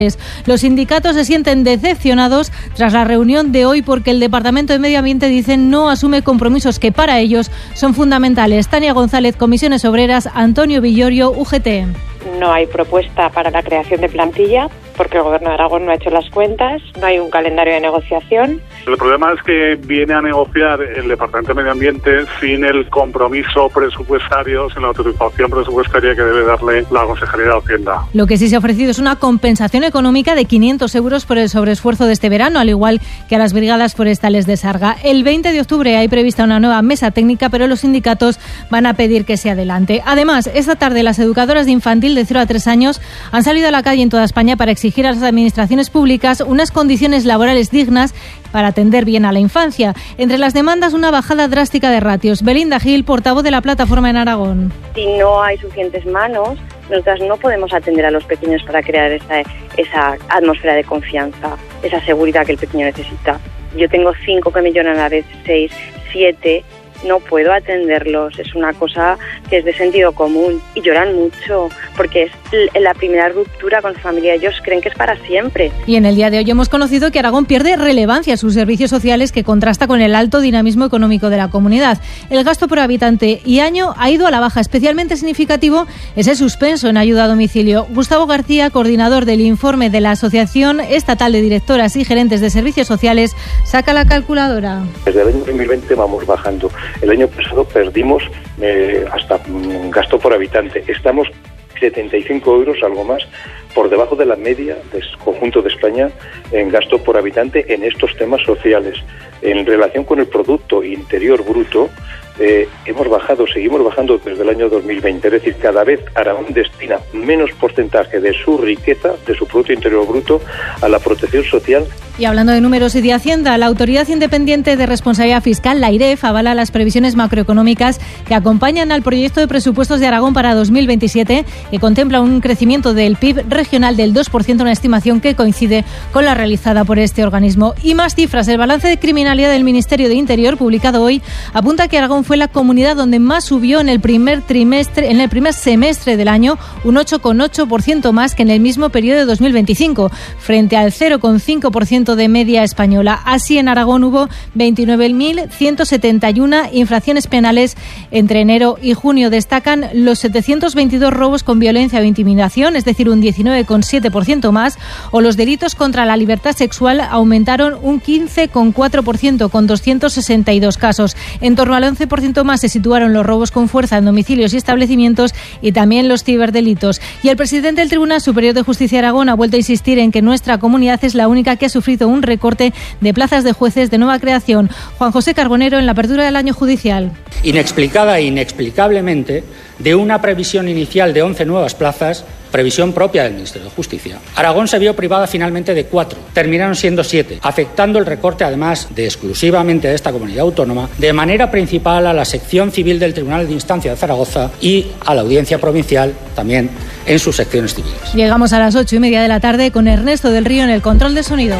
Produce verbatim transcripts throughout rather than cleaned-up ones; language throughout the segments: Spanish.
Los sindicatos se sienten decepcionados tras la reunión de hoy porque el Departamento de Medio Ambiente, dicen, no asume compromisos que para ellos son fundamentales. Tania González, Comisiones Obreras, Antonio Villorio, U G T. No hay propuesta para la creación de plantilla porque el Gobierno de Aragón no ha hecho las cuentas, no hay un calendario de negociación. El problema es que viene a negociar el Departamento de Medio Ambiente sin el compromiso presupuestario, sin la autorización presupuestaria que debe darle la Consejería de Hacienda. Lo que sí se ha ofrecido es una compensación económica de quinientos euros por el sobreesfuerzo de este verano, al igual que a las brigadas forestales de Sarga. El veinte de octubre hay prevista una nueva mesa técnica, pero los sindicatos van a pedir que se adelante. Además, esta tarde las educadoras de infantil de cero a tres años han salido a la calle en toda España para exigir a las administraciones públicas unas condiciones laborales dignas para atender bien a la infancia. Entre las demandas, una bajada drástica de ratios. Belinda Gil, portavoz de la plataforma en Aragón. Si no hay suficientes manos, nosotras no podemos atender a los pequeños para crear esa, esa atmósfera de confianza, esa seguridad que el pequeño necesita. Yo tengo cinco que me lloran a la vez, seis, siete... no puedo atenderlos, es una cosa que es de sentido común y lloran mucho porque es la primera ruptura con su familia, ellos creen que es para siempre. Y en el día de hoy hemos conocido que Aragón pierde relevancia en sus servicios sociales, que contrasta con el alto dinamismo económico de la comunidad. El gasto por habitante y año ha ido a la baja, especialmente significativo es el suspenso en ayuda a domicilio. Gustavo García, coordinador del informe de la Asociación Estatal de Directoras y Gerentes de Servicios Sociales, saca la calculadora. Desde el año dos mil veinte vamos bajando. El año pasado perdimos eh, hasta mm, gasto por habitante. Estamos setenta y cinco euros, algo más, por debajo de la media del conjunto de España en gasto por habitante en estos temas sociales. En relación con el Producto Interior Bruto, eh, hemos bajado, seguimos bajando desde el año dos mil veinte. Es decir, cada vez Aragón destina menos porcentaje de su riqueza, de su Producto Interior Bruto, a la protección social. Y hablando de números y de Hacienda, la Autoridad Independiente de Responsabilidad Fiscal, la AIREF, avala las previsiones macroeconómicas que acompañan al proyecto de presupuestos de Aragón para dos mil veintisiete, que contempla un crecimiento del P I B regional del dos por ciento, una estimación que coincide con la realizada por este organismo. Y más cifras. El balance de criminalidad del Ministerio de Interior, publicado hoy, apunta que Aragón fue la comunidad donde más subió en el primer trimestre, en el primer semestre del año, un ocho coma ocho por ciento más que en el mismo periodo de dos mil veinticinco, frente al cero coma cinco por ciento de media española. Así, en Aragón hubo veintinueve mil ciento setenta y uno infracciones penales entre enero y junio. Destacan los setecientos veintidós robos con violencia o intimidación, es decir, un diecinueve coma siete por ciento más, o los delitos contra la libertad sexual aumentaron un quince coma cuatro por ciento, con doscientos sesenta y dos casos. En torno al once por ciento más se situaron los robos con fuerza en domicilios y establecimientos y también los ciberdelitos. Y el presidente del Tribunal Superior de Justicia de Aragón ha vuelto a insistir en que nuestra comunidad es la única que ha sufrido un recorte de plazas de jueces de nueva creación. Juan José Carbonero, en la apertura del año judicial. Inexplicada e inexplicablemente, de una previsión inicial de once nuevas plazas, previsión propia del Ministerio de Justicia, Aragón se vio privada finalmente de cuatro, terminaron siendo siete, afectando el recorte, además de exclusivamente de esta comunidad autónoma, de manera principal a la sección civil del Tribunal de Instancia de Zaragoza y a la Audiencia Provincial, también en sus secciones civiles. Llegamos a las ocho y media de la tarde con Ernesto del Río en el control de sonido.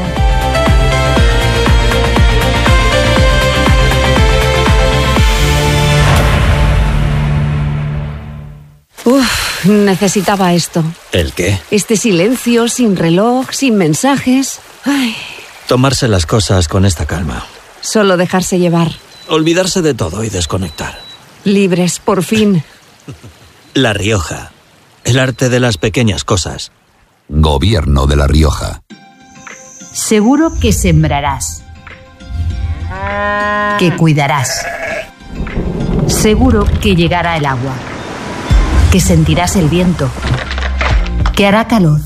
Uf, necesitaba esto. ¿El qué? Este silencio, sin reloj, sin mensajes. Ay. Tomarse las cosas con esta calma. Solo dejarse llevar. Olvidarse de todo y desconectar. Libres, por fin. La Rioja. El arte de las pequeñas cosas. Gobierno de La Rioja. Seguro que sembrarás. Que cuidarás. Seguro que llegará el agua. Que sentirás el viento, que hará calor.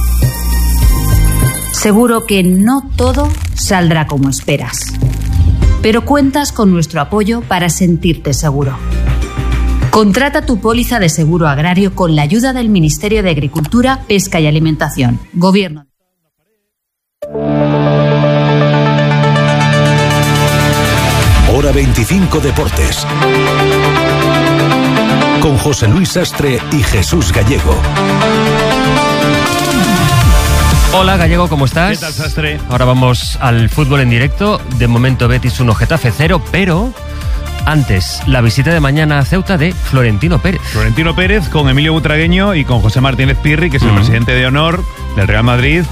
Seguro que no todo saldrá como esperas, pero cuentas con nuestro apoyo para sentirte seguro. Contrata tu póliza de seguro agrario con la ayuda del Ministerio de Agricultura, Pesca y Alimentación. Gobierno. Hora veinticinco Deportes. Con José Luis Sastre y Jesús Gallego. Hola Gallego, ¿cómo estás? ¿Qué tal, Sastre? Ahora vamos al fútbol en directo. De momento Betis uno, Getafe cero, pero Antes, la visita de mañana a Ceuta de Florentino Pérez. Florentino Pérez con Emilio Butragueño y con José Martínez Pirri, que es el mm. presidente de honor del Real Madrid.